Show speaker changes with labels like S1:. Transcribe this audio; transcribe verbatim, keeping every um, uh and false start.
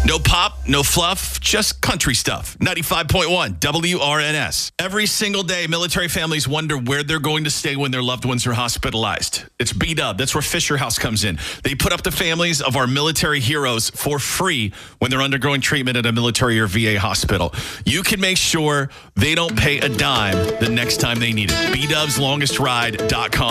S1: No pop, no fluff, just country stuff. ninety-five point one W R N S. Every single day, military families wonder where they're going to stay when their loved ones are hospitalized. It's B-Dub. That's where Fisher House comes in. They put up the families of our military heroes for free when they're undergoing treatment at a military or V A hospital. You can make sure they don't pay a dime the next time they need it. B Dubs Longest Ride dot com.